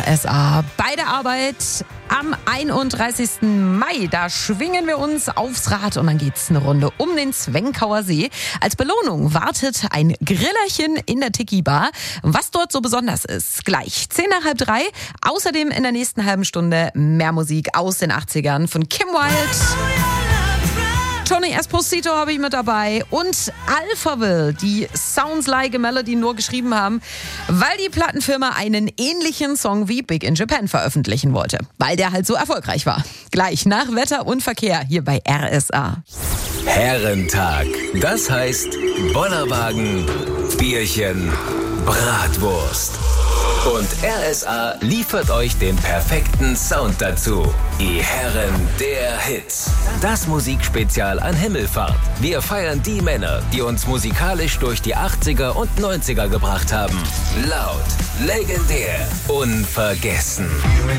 RSA. Bei der Arbeit am 31. Mai, da schwingen wir uns aufs Rad und dann geht's eine Runde um den Zwenkauer See. Als Belohnung wartet ein Grillerchen in der Tiki-Bar. Was dort so besonders ist, gleich 2:50. Außerdem in der nächsten halben Stunde mehr Musik aus den 80ern von Kim Wilde. Tony Esposito habe ich mit dabei und Alphaville, die Sounds Like a Melody nur geschrieben haben, weil die Plattenfirma einen ähnlichen Song wie Big in Japan veröffentlichen wollte, weil der halt so erfolgreich war. Gleich nach Wetter und Verkehr hier bei RSA. Herrentag, das heißt Bollerwagen, Bierchen, Bratwurst. Und RSA liefert euch den perfekten Sound dazu. Die Herren der Hits. Das Musikspezial an Himmelfahrt. Wir feiern die Männer, die uns musikalisch durch die 80er und 90er gebracht haben. Laut, legendär, unvergessen.